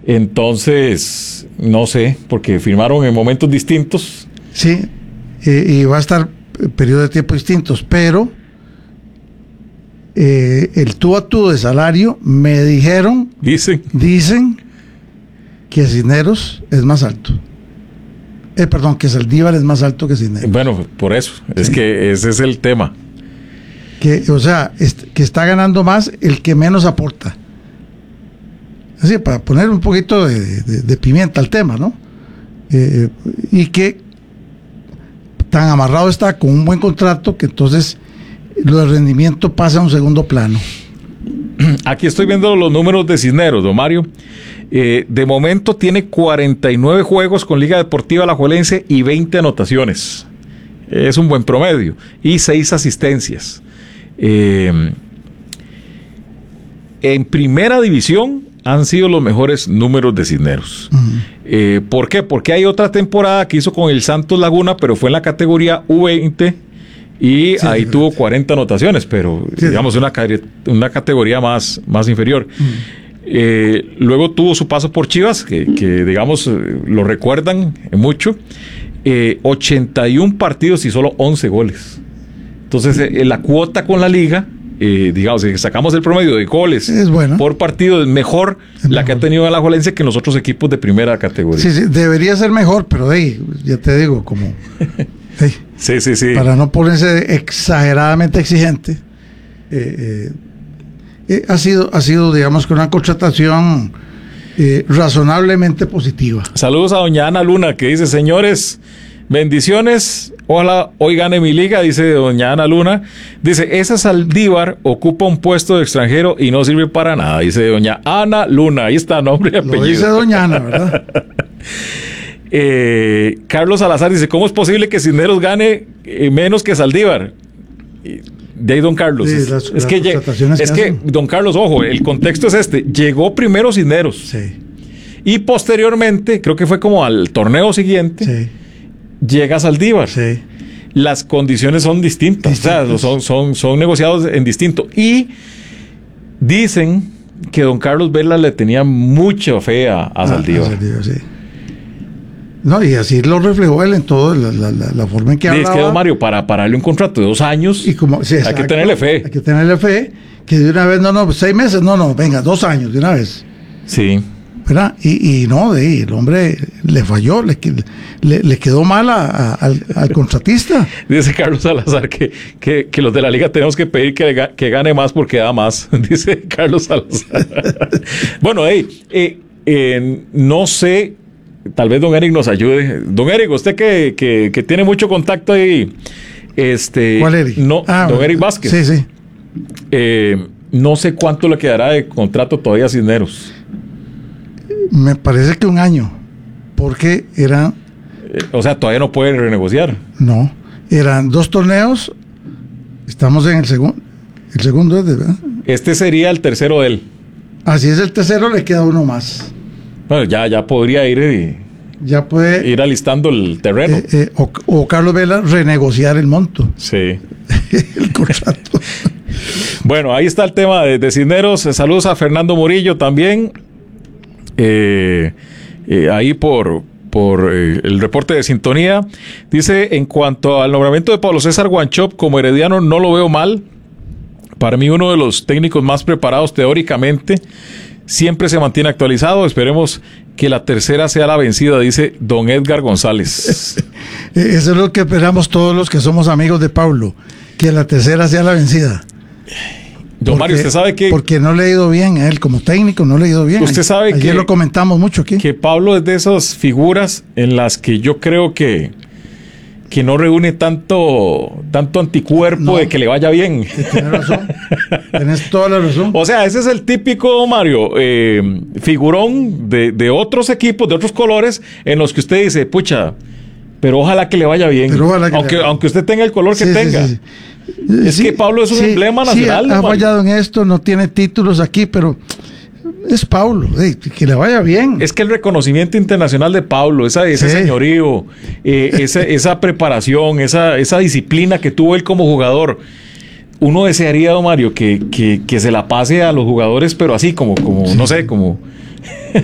Entonces, no sé, porque firmaron en momentos distintos. Sí, y va a estar periodos de tiempo distintos, pero el tú a tú de salario me dicen que Cisneros es más alto. Perdón, que Saldívar es más alto que Cisneros. Bueno, por eso, es que ese es el tema. O sea, que está ganando más el que menos aporta. Así, para poner un poquito de pimienta al tema, ¿no? Y que tan amarrado está con un buen contrato que entonces lo de rendimiento pasa a un segundo plano. Aquí estoy viendo los números de Cisneros, don Mario. De momento tiene 49 juegos con Liga Deportiva Alajuelense y 20 anotaciones. Es un buen promedio. Y 6 asistencias. En primera división han sido los mejores números de Cisneros. Uh-huh. ¿Por qué? Porque hay otra temporada que hizo con el Santos Laguna, pero fue en la categoría U20 y ahí tuvo 40 anotaciones, pero digamos una categoría más inferior. Uh-huh. Luego tuvo su paso por Chivas, que digamos lo recuerdan mucho. 81 partidos y solo 11 goles. Entonces la cuota con la liga, digamos, si sacamos el promedio de goles por partido, es mejor la que ha tenido Alajuelense que en los otros equipos de primera categoría. Sí, debería ser mejor, pero ya te digo, como sí. Para no ponerse exageradamente exigente, ha sido, digamos, que una contratación razonablemente positiva. Saludos a doña Ana Luna, que dice: señores, bendiciones, ojalá hoy gane mi liga, dice doña Ana Luna. Dice: esa Saldívar ocupa un puesto de extranjero y no sirve para nada, dice doña Ana Luna. Ahí está, nombre y apellido. Lo dice doña Ana, ¿verdad? Carlos Salazar dice: ¿cómo es posible que Cisneros gane menos que Saldívar? De ahí don Carlos. Sí, es que don Carlos, ojo, el contexto es este: llegó primero Cisneros. Sí. Y posteriormente, creo que fue como al torneo siguiente, llega Saldívar. Sí. Las condiciones son distintas. O sea, son negociados en distinto. Y dicen que don Carlos Vela le tenía mucha fe a Saldívar. Sí. No, y así lo reflejó él en toda la forma en que hablaba. Es que don Mario, para darle un contrato de 2 años, y como, hay que tenerle fe. Hay que tenerle fe, que de una vez, 6 meses, venga, 2 años de una vez. Sí. ¿Verdad? Y no, el hombre le falló, le quedó mal al contratista. Dice Carlos Salazar que los de la liga tenemos que pedir que gane más porque da más, dice Carlos Salazar. Bueno, no sé, tal vez don Eric nos ayude. Don Eric, usted que tiene mucho contacto ahí. ¿Cuál Eric? No, don Eric Vázquez. Sí. No sé cuánto le quedará de contrato todavía a Cisneros. Me parece que 1 año, porque eran... o sea, todavía no pueden renegociar. No, eran 2 torneos, estamos en el segundo, ¿verdad? Este sería el tercero de él. Así es, el tercero, le queda 1 más. Bueno, ya podría ir ya puede ir alistando el terreno. O Carlos Vela renegociar el monto. Sí. El contrato. Bueno, ahí está el tema de Cisneros. Saludos a Fernando Murillo también. Ahí por el reporte de sintonía. Dice: en cuanto al nombramiento de Pablo César Wanchope como herediano, no lo veo mal. Para mí, uno de los técnicos más preparados teóricamente. Siempre se mantiene actualizado. Esperemos que la tercera sea la vencida, dice don Edgar González. Eso es lo que esperamos todos los que somos amigos de Pablo, que la tercera sea la vencida. Don Mario, usted sabe que... Porque no le ha ido bien a él como técnico, no le ha ido bien. Usted sabe Ayer lo comentamos mucho aquí. Que Pablo es de esas figuras en las que yo creo que no reúne tanto anticuerpo de que le vaya bien. Tienes razón. Tienes toda la razón. O sea, ese es el típico, Mario, figurón de otros equipos, de otros colores, en los que usted dice: pucha, pero ojalá que le vaya bien. Aunque usted tenga el color que tenga. Sí. Es que Pablo es un emblema nacional. Sí, ha fallado en esto, no tiene títulos aquí, pero es Pablo, que le vaya bien. Es que el reconocimiento internacional de Pablo, ese señorío, esa preparación, esa disciplina que tuvo él como jugador, uno desearía, don Mario, que se la pase a los jugadores, pero así como no sé, como